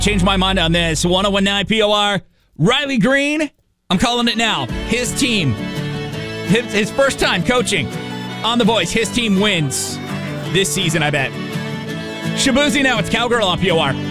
Changed my mind on this. 101.9 POR. Riley Green, I'm calling it now. His team, his first time coaching on The Voice, his team wins this season, I bet. Shabuzi now, it's Cowgirl on POR.